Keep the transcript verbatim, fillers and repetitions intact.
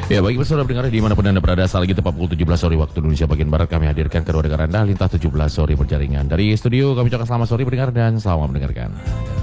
Ya, bagi saudara pendengar dimanapun Anda berada, saat lagi tepat pukul tujuh belas sore waktu Indonesia bagian Barat, kami hadirkan kedua negara Anda Lintas tujuh belas sore berjaringan. Dari studio kami ucapkan selamat sore pendengar dan selamat mendengarkan.